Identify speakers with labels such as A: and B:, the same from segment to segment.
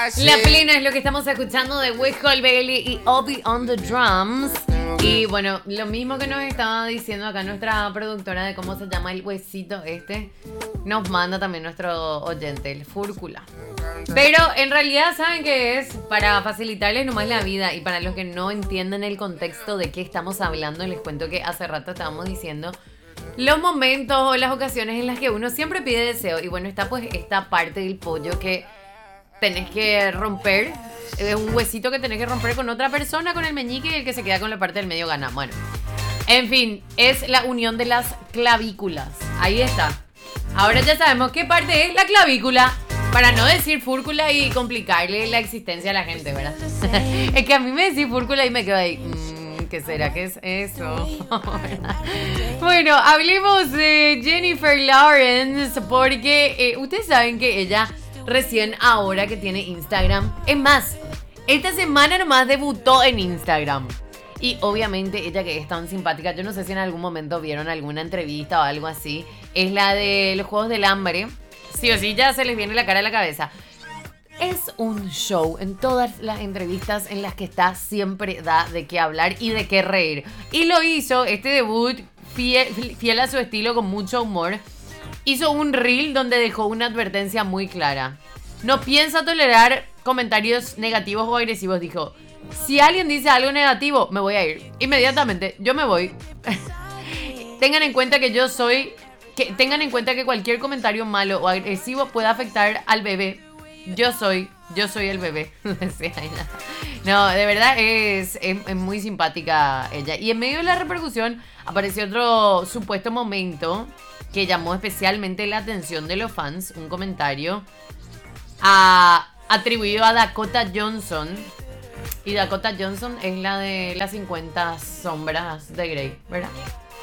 A: La plena es lo que estamos escuchando de Whistle Bailey y Obi on the drums. Y bueno, lo mismo que nos estaba diciendo acá nuestra productora de cómo se llama el huesito este, nos manda también nuestro oyente, el fúrcula. Pero en realidad, ¿saben qué es? Para facilitarles nomás la vida y para los que no entienden el contexto de qué estamos hablando, les cuento que hace rato estábamos diciendo los momentos o las ocasiones en las que uno siempre pide deseo. Y bueno, está pues esta parte del pollo que tenés que romper, un huesito que tenés que romper con otra persona, con el meñique, y el que se queda con la parte del medio gana. Bueno, en fin, es la unión de las clavículas. Ahí está. Ahora ya sabemos qué parte es la clavícula, para no decir fúrcula y complicarle la existencia a la gente, ¿verdad? Es que a mí me decís fúrcula y me quedo ahí. ¿Qué será que es eso? Bueno, hablemos de Jennifer Lawrence, porque ustedes saben que ella recién ahora que tiene Instagram, es más, esta semana nomás debutó en Instagram. Y obviamente ella, que es tan simpática, yo no sé si en algún momento vieron alguna entrevista o algo así, es la de los Juegos del Hambre. Sí o sí, ya se les viene la cara a la cabeza. Es un show. En todas las entrevistas en las que está siempre da de qué hablar y de qué reír. Y lo hizo, este debut, fiel a su estilo, con mucho humor. Hizo un reel donde dejó una advertencia muy clara. No piensa tolerar comentarios negativos o agresivos, dijo. Si alguien dice algo negativo, me voy a ir. Inmediatamente, yo me voy. Tengan en cuenta que tengan en cuenta que cualquier comentario malo o agresivo puede afectar al bebé. Yo soy el bebé. No, de verdad es muy simpática ella. Y en medio de la repercusión apareció otro supuesto momento que llamó especialmente la atención de los fans. Un comentario atribuido a Dakota Johnson. Y Dakota Johnson es la de las 50 sombras de Grey, ¿verdad?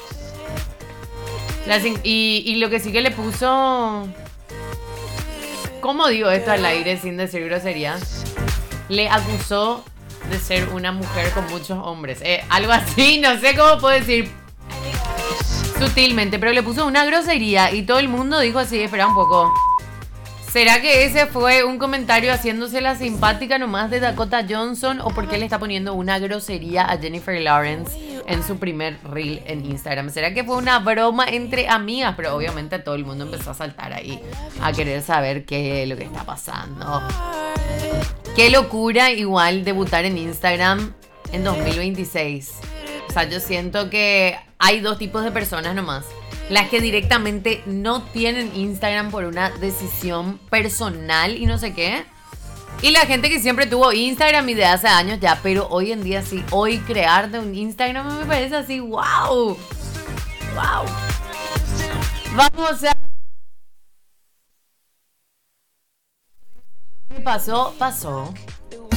A: Y lo que sí que le puso... ¿Cómo digo esto al aire sin decir groserías? Le acusó de ser una mujer con muchos hombres. Algo así, no sé cómo puedo decir sutilmente, pero le puso una grosería y todo el mundo dijo así, espera un poco. ¿Será que ese fue un comentario haciéndose la simpática nomás de Dakota Johnson o porque le está poniendo una grosería a Jennifer Lawrence en su primer reel en Instagram? ¿Será que fue una broma entre amigas? Pero obviamente todo el mundo empezó a saltar ahí a querer saber qué es lo que está pasando. Qué locura igual debutar en Instagram en 2026. O sea, yo siento que hay dos tipos de personas nomás. Las que directamente no tienen Instagram por una decisión personal y no sé qué. Y la gente que siempre tuvo Instagram y de hace años ya, pero hoy en día sí, hoy crear de un Instagram me parece así, wow. Wow. Vamos a... ¿Qué pasó? Pasó.